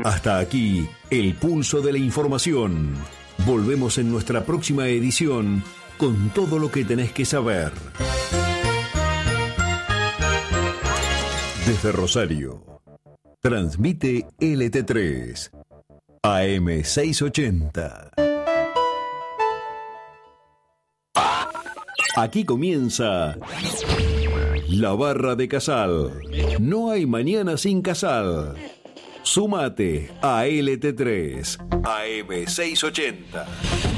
Hasta aquí, el pulso de la información. Volvemos en nuestra próxima edición con todo lo que tenés que saber. Desde Rosario, transmite LT3, AM 680. Aquí comienza La Barra de Casal. No hay mañana sin Casal. Súmate a LT3, AM 680.